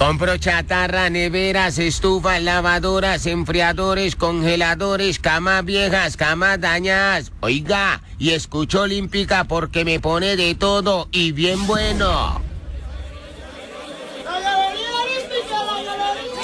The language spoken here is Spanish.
Compro chatarra, neveras, estufas, lavadoras, enfriadores, congeladores, camas viejas, camas dañadas. Oiga, y escucho Olímpica porque me pone de todo y bien bueno.